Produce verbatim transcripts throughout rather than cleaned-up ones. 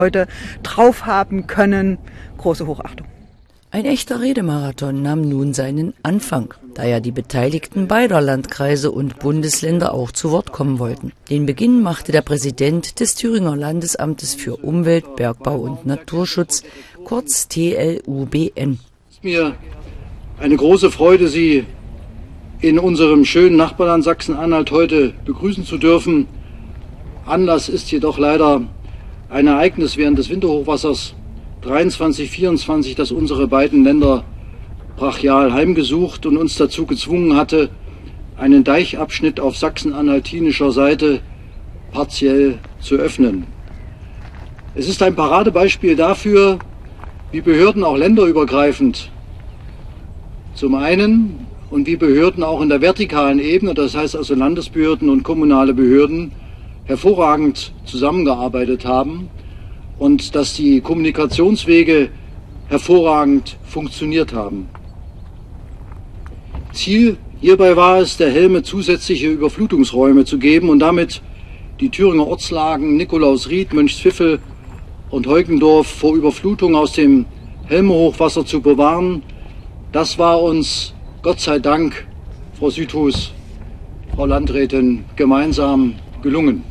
heute drauf haben können. Große Hochachtung. Ein echter Redemarathon nahm nun seinen Anfang, da ja die Beteiligten beider Landkreise und Bundesländer auch zu Wort kommen wollten. Den Beginn machte der Präsident des Thüringer Landesamtes für Umwelt, Bergbau und Naturschutz, kurz T L U B N. Es ist mir eine große Freude, Sie in unserem schönen Nachbarland Sachsen-Anhalt heute begrüßen zu dürfen. Anlass ist jedoch leider ein Ereignis während des Winterhochwassers dreiundzwanzig vierundzwanzig, das unsere beiden Länder brachial heimgesucht und uns dazu gezwungen hatte, einen Deichabschnitt auf sachsen-anhaltinischer Seite partiell zu öffnen. Es ist ein Paradebeispiel dafür, wie Behörden auch länderübergreifend zum einen und wie Behörden auch in der vertikalen Ebene, das heißt also Landesbehörden und kommunale Behörden, hervorragend zusammengearbeitet haben und dass die Kommunikationswege hervorragend funktioniert haben. Ziel hierbei war es, der Helme zusätzliche Überflutungsräume zu geben und damit die Thüringer Ortslagen Nikolausried, Mönchspfiffel und Heugendorf vor Überflutung aus dem Helme-Hochwasser zu bewahren. Das war uns, Gott sei Dank, Frau Südhus, Frau Landrätin, gemeinsam gelungen.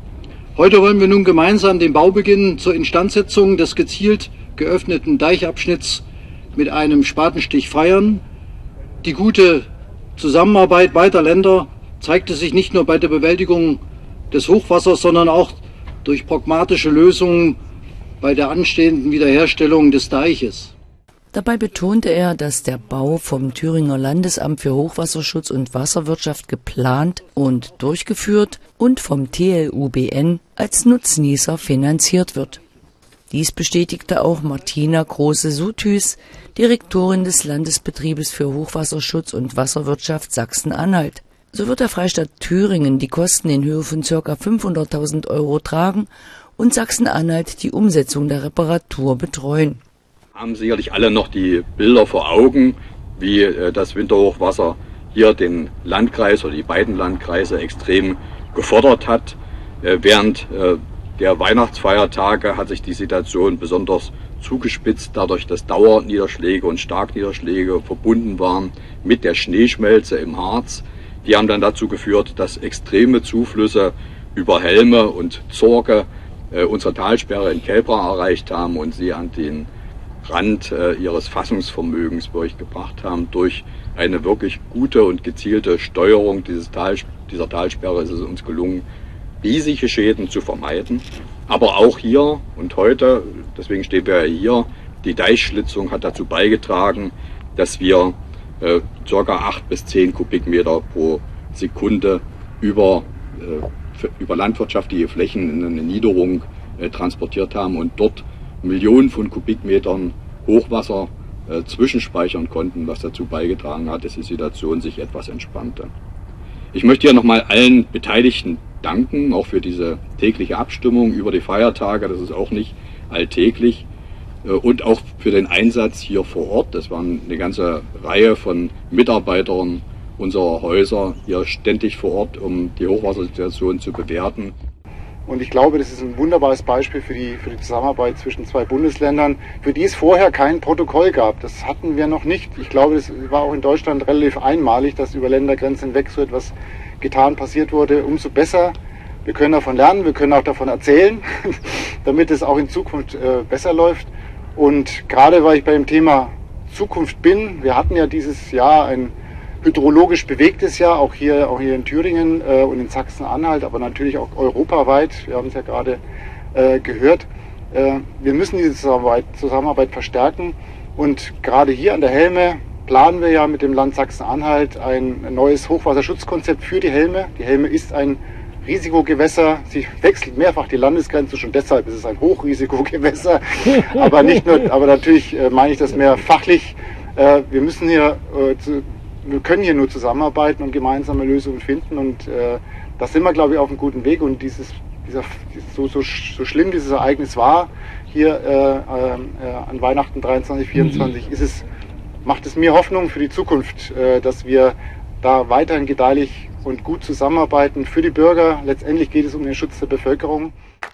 Heute wollen wir nun gemeinsam den Baubeginn zur Instandsetzung des gezielt geöffneten Deichabschnitts mit einem Spatenstich feiern. Die gute Zusammenarbeit beider Länder zeigte sich nicht nur bei der Bewältigung des Hochwassers, sondern auch durch pragmatische Lösungen bei der anstehenden Wiederherstellung des Deiches. Dabei betonte er, dass der Bau vom Thüringer Landesamt für Hochwasserschutz und Wasserwirtschaft geplant und durchgeführt und vom T L U B N als Nutznießer finanziert wird. Dies bestätigte auch Martina Große-Suthüs, Direktorin des Landesbetriebes für Hochwasserschutz und Wasserwirtschaft Sachsen-Anhalt. So wird der Freistaat Thüringen die Kosten in Höhe von ca. fünfhunderttausend Euro tragen und Sachsen-Anhalt die Umsetzung der Reparatur betreuen. Haben sicherlich alle noch die Bilder vor Augen, wie äh, das Winterhochwasser hier den Landkreis oder die beiden Landkreise extrem gefordert hat. Äh, während äh, der Weihnachtsfeiertage hat sich die Situation besonders zugespitzt, dadurch, dass Dauerniederschläge und Starkniederschläge verbunden waren mit der Schneeschmelze im Harz. Die haben dann dazu geführt, dass extreme Zuflüsse über Helme und Zorge äh, unsere Talsperre in Kelbra erreicht haben und sie an den Rand äh, ihres Fassungsvermögens gebracht haben. Durch eine wirklich gute und gezielte Steuerung dieses Tal, dieser Talsperre ist es uns gelungen, riesige Schäden zu vermeiden. Aber auch hier und heute, deswegen stehen wir ja hier, die Deichschlitzung hat dazu beigetragen, dass wir äh, ca. acht bis zehn Kubikmeter pro Sekunde über, äh, über landwirtschaftliche Flächen in eine Niederung äh, transportiert haben und dort Millionen von Kubikmetern Hochwasser äh, zwischenspeichern konnten, was dazu beigetragen hat, dass die Situation sich etwas entspannte. Ich möchte hier nochmal allen Beteiligten danken, auch für diese tägliche Abstimmung über die Feiertage, das ist auch nicht alltäglich, äh, und auch für den Einsatz hier vor Ort. Das waren eine ganze Reihe von Mitarbeitern unserer Häuser hier ständig vor Ort, um die Hochwassersituation zu bewerten. Und ich glaube, das ist ein wunderbares Beispiel für die, für die Zusammenarbeit zwischen zwei Bundesländern, für die es vorher kein Protokoll gab. Das hatten wir noch nicht. Ich glaube, das war auch in Deutschland relativ einmalig, dass über Ländergrenzen hinweg so etwas getan, passiert wurde. Umso besser. Wir können davon lernen, wir können auch davon erzählen, damit es auch in Zukunft äh, besser läuft. Und gerade weil ich bei dem Thema Zukunft bin, wir hatten ja dieses Jahr ein hydrologisch bewegtes Jahr, auch hier, auch hier in Thüringen äh, und in Sachsen-Anhalt, aber natürlich auch europaweit. Wir haben es ja gerade äh, gehört. Äh, wir müssen diese Zusammenarbeit, Zusammenarbeit verstärken und gerade hier an der Helme planen wir ja mit dem Land Sachsen-Anhalt ein neues Hochwasserschutzkonzept für die Helme. Die Helme ist ein Risikogewässer. Sie wechselt mehrfach die Landesgrenze, schon deshalb ist es ein Hochrisikogewässer. Aber nicht nur, aber natürlich äh, meine ich das mehr fachlich. Äh, wir müssen hier äh, zu, Wir können hier nur zusammenarbeiten und gemeinsame Lösungen finden und äh, da sind wir, glaube ich, auf einem guten Weg und dieses, dieser, so, so, so schlimm dieses Ereignis war, hier äh, äh, an Weihnachten dreiundzwanzig vierundzwanzig, mhm. ist es, macht es mir Hoffnung für die Zukunft, äh, dass wir da weiterhin gedeihlich und gut zusammenarbeiten für die Bürger. Letztendlich geht es um den Schutz der Bevölkerung.